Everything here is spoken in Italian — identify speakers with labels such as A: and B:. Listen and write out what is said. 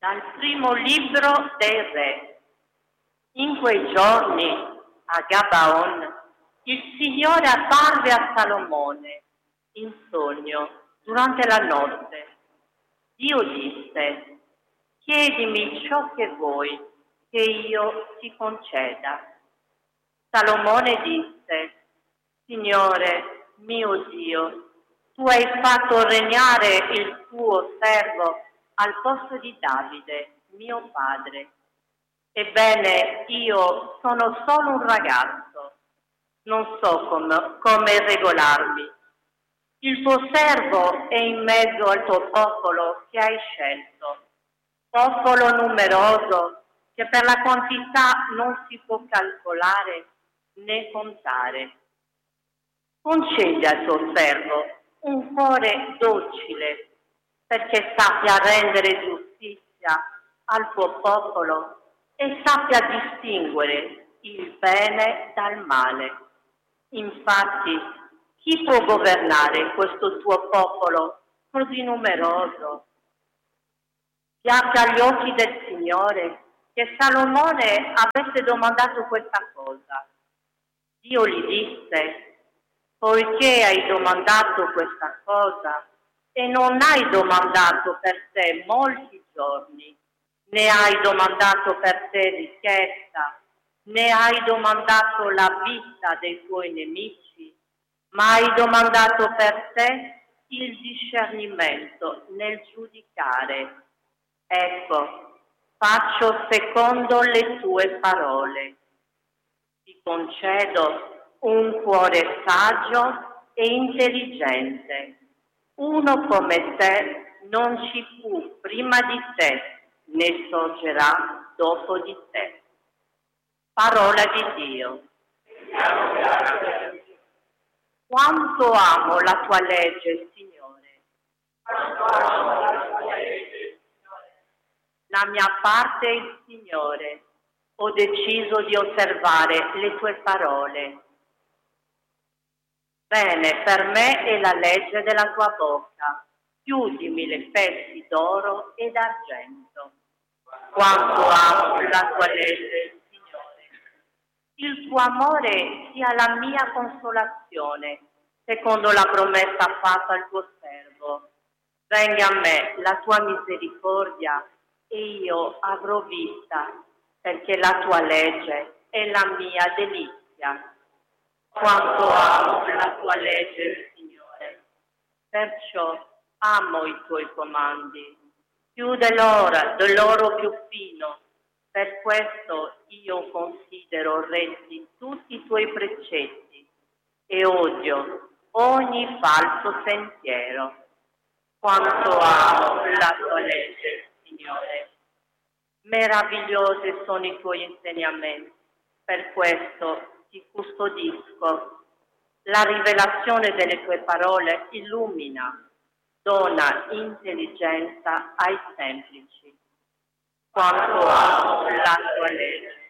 A: Dal primo libro dei Re. In quei giorni, a Gabaon, il Signore apparve a Salomone in sogno durante la notte. Dio disse: chiedimi ciò che vuoi, che io ti conceda. Salomone disse: Signore mio Dio, tu hai fatto regnare il tuo servo al posto di Davide, mio padre. Ebbene, io sono solo un ragazzo, non so come regolarmi. Il tuo servo è in mezzo al tuo popolo che hai scelto, popolo numeroso che per la quantità non si può calcolare né contare. Concedi al tuo servo un cuore docile, perché sappia rendere giustizia al tuo popolo e sappia distinguere il bene dal male. Infatti, chi può governare questo tuo popolo così numeroso? Piace agli occhi del Signore che Salomone avesse domandato questa cosa. Dio gli disse: poiché hai domandato questa cosa e non hai domandato per te molti giorni, né hai domandato per te ricchezza, né hai domandato la vita dei tuoi nemici, ma hai domandato per te il discernimento nel giudicare. Ecco, faccio secondo le tue parole. Ti concedo un cuore saggio e intelligente. Uno come te non ci fu prima di te, né sorgerà dopo di te. Parola di Dio. Quanto amo la tua legge, Signore. La mia parte è il Signore. Ho deciso di osservare le tue parole. Bene, per me è la legge della tua bocca, più di 1000 pezzi d'oro e d'argento. Quanto amo la tua legge, Signore. Il tuo amore sia la mia consolazione, secondo la promessa fatta al tuo servo. Venga a me la tua misericordia e io avrò vista, perché la tua legge è la mia delizia. Quanto amo la tua legge, Signore. Perciò amo i tuoi comandi, più dell'oro più fino. Per questo io considero retti tutti i tuoi precetti e odio ogni falso sentiero. Quanto amo la tua legge, Signore. Meravigliosi sono i tuoi insegnamenti, per questo ti custodisco. La rivelazione delle tue parole illumina, dona intelligenza ai semplici. Quanto amo la tua legge.